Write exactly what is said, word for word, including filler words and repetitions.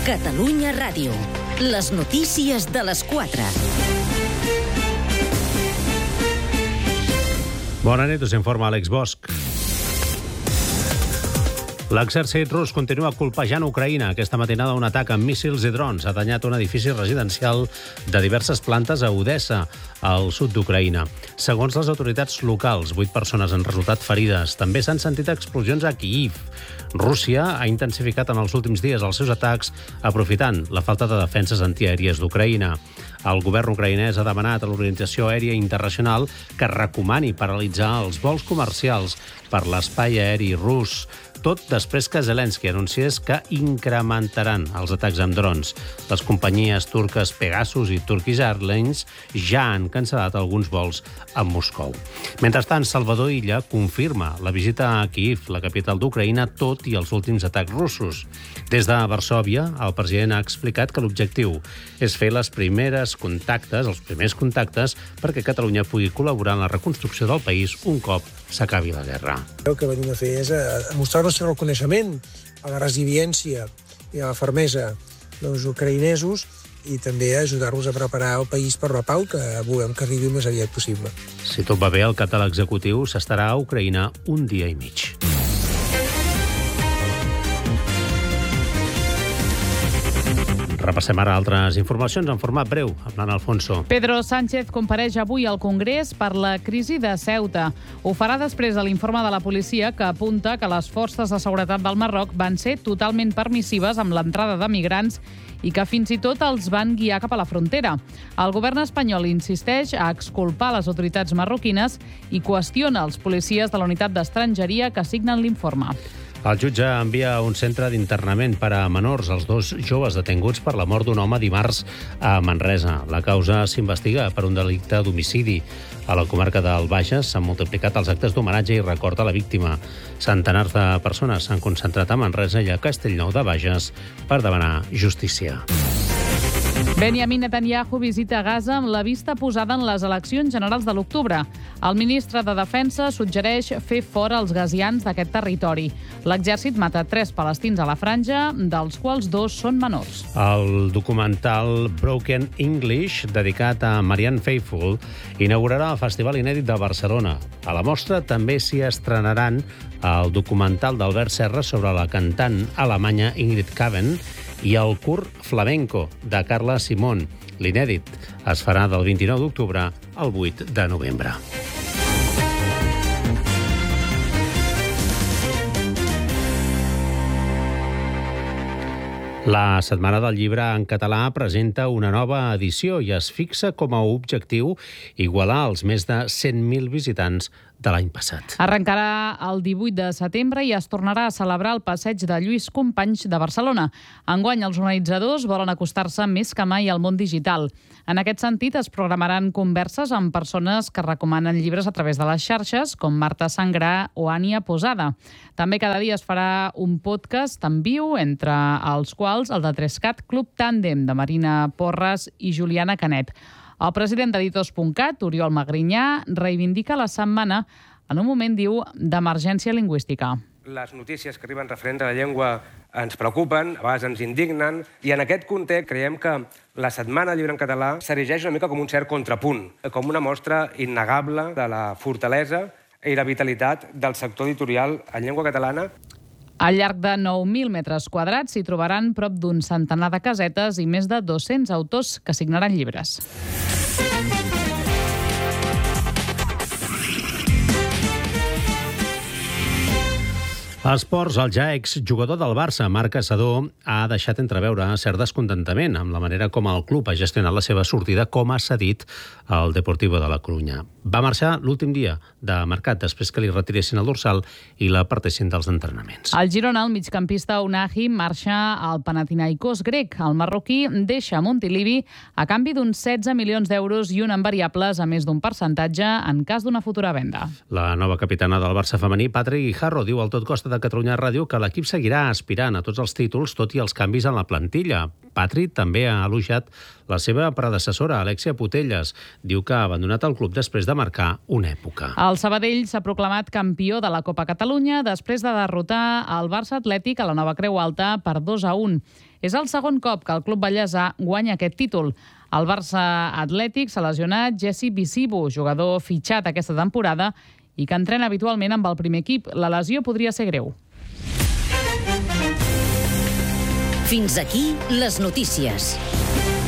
Catalunya Ràdio. Les notícies de les quatre. Bona nit, us informa Àlex Bosch. L'exèrcit rus continua colpejant Ucraïna. Aquesta matinada un atac amb míssils i drons ha danyat un edifici residencial de diverses plantes a Odessa, al sud d'Ucraïna. Segons les autoritats locals, vuit persones han resultat ferides. També s'han sentit explosions a Kyiv. Rússia ha intensificat en els últims dies els seus atacs aprofitant la falta de defenses antiaèries d'Ucraïna. El govern ucraïnès ha demanat a l'Organització Aèria Internacional que recomani paralitzar els vols comercials per l'espai aeri rus, tot després que Zelensky anunciés que incrementaran els atacs amb drons. Les companyies turques Pegasus i Turkish Airlines ja han cancel·lat alguns vols a Moscou. Mentrestant, Salvador Illa confirma la visita a Kyiv, la capital d'Ucraïna, tot i els últims atacs russos. Des de Varsòvia, el president ha explicat que l'objectiu és fer les primeres contactes, els primers contactes, perquè Catalunya pugui col·laborar en la reconstrucció del país un cop s'acabi la guerra. El que venim a fer és a mostrar el nostre reconeixement a la resiliència i a la fermesa dels ucraïnesos i també a ajudar-los a preparar el país per la pau que volem que arribi el més aviat possible. Si tot va bé, el cap de l'executiu s'estarà a Ucraïna un dia i mig. Repassem ara altres informacions en format breu, amb l'Anna Alfonso. Pedro Sánchez compareix avui al Congrés per la crisi de Ceuta. Ho farà després de l'informe de la policia que apunta que les forces de seguretat del Marroc van ser totalment permissives amb l'entrada de migrants i que fins i tot els van guiar cap a la frontera. El govern espanyol insisteix a exculpar les autoritats marroquines i qüestiona els policies de la unitat d'estrangeria que signen l'informe. El jutge envia a un centre d'internament per a menors els dos joves detinguts per la mort d'un home dimarts a Manresa. La causa s'investiga per un delicte d'homicidi. A la comarca del Bages s'han multiplicat els actes d'homenatge i record a la víctima. Centenars de persones s'han concentrat a Manresa i a Castellnou de Bages per demanar justícia. Benjamin Netanyahu visita Gaza amb la vista posada en les eleccions generals de l'octubre. El ministre de Defensa suggereix fer fora els gazians d'aquest territori. L'exèrcit mata tres palestins a la franja, dels quals dos són menors. El documental Broken English, dedicat a Marianne Faithfull, inaugurarà el Festival Inèdit de Barcelona. A la mostra també s'hi estrenaran el documental d'Albert Serra sobre la cantant alemanya Ingrid Kaven i el curt Flamenco, de Carla Simón. L'inèdit es farà del vint-i-nou d'octubre al vuit de novembre. La Setmana del Llibre en Català presenta una nova edició i es fixa com a objectiu igualar els més de cent mil visitants de l'any passat. Arrencarà el divuit de setembre i es tornarà a celebrar el passeig de Lluís Companys de Barcelona. Enguany, els organitzadors volen acostar-se més que mai al món digital. En aquest sentit, es programaran converses amb persones que recomanen llibres a través de les xarxes, com Marta Sangrà o Ània Posada. També cada dia es farà un podcast en viu, entre els quals el de Trescat Club Tàndem, de Marina Porres i Juliana Canet. El president d'Editors punt cat, Oriol Magrinyà, reivindica la setmana en un moment, diu, d'emergència lingüística. Les notícies que arriben referents a la llengua ens preocupen, a vegades ens indignen, i en aquest context creiem que la Setmana del Llibre en Català s'erigeix una mica com un cert contrapunt, com una mostra innegable de la fortalesa i la vitalitat del sector editorial en llengua catalana. Al llarg de nou mil metres quadrats s'hi trobaran prop d'un centenar de casetes i més de dos-cents autors que signaran llibres. A esports, el ja exjugador del Barça, Marc Caçador, ha deixat entreveure cert descontentament amb la manera com el club ha gestionat la seva sortida com a cedit al Deportivo de la Corunya. Va marxar l'últim dia de mercat després que li retiressin el dorsal i l'apartessin dels entrenaments. Al Girona, el migcampista Unahi marxa al Panathinaikos grec. El marroquí deixa Montilivi a canvi d'uns setze milions d'euros i un en variables, a més d'un percentatge en cas d'una futura venda. La nova capitana del Barça femení, Patri Guijarro, diu al Tot Costa de Catalunya Ràdio que l'equip seguirà aspirant a tots els títols, tot i els canvis en la plantilla. Patri també ha elogiat la seva predecessora, Alexia Putellas. Diu que ha abandonat el club després de marcar una època. El Sabadell s'ha proclamat campió de la Copa Catalunya després de derrotar el Barça Atlètic a la Nova Creu Alta per dos a un. És el segon cop que el club vallesà guanya aquest títol. El Barça Atlètic s'ha lesionat Jesse Bisibu, jugador fitxat aquesta temporada i que entrena habitualment amb el primer equip. La lesió podria ser greu. Fins aquí les notícies.